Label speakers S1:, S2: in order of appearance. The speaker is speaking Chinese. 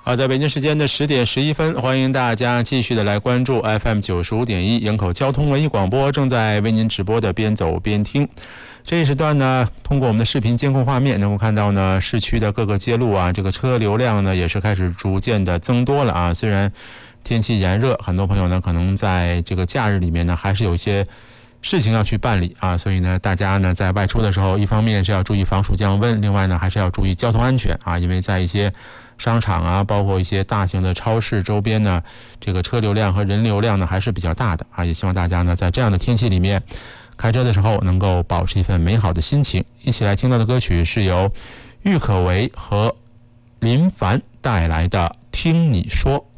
S1: 好，在北京时间的10点11分，欢迎大家继续的来关注 FM 95.1营口交通文艺广播正在为您直播的边走边听。这一时段呢，通过我们的视频监控画面能够看到呢，市区的各个街路啊，这个车流量呢也是开始逐渐的增多了啊。虽然天气炎热，很多朋友呢可能在这个假日里面呢还是有一些事情要去办理啊，所以呢大家呢在外出的时候，一方面是要注意防暑降温，另外呢还是要注意交通安全啊，因为在一些商场啊，包括一些大型的超市周边呢，这个车流量和人流量呢还是比较大的啊，也希望大家呢在这样的天气里面开车的时候能够保持一份美好的心情。一起来听到的歌曲是由郁可唯和林凡带来的《听你说》。